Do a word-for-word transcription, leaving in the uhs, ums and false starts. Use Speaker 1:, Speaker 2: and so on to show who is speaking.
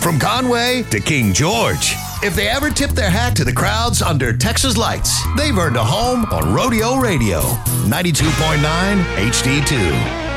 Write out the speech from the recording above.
Speaker 1: From Conway to King George. If they ever tip their hat to the crowds under Texas lights, they've earned a home on Rodeo Radio, ninety-two point nine H D two.